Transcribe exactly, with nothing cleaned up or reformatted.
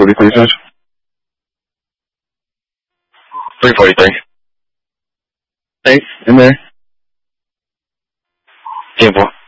forty, please, Judge. three forty-three. Hey, in there. ten four.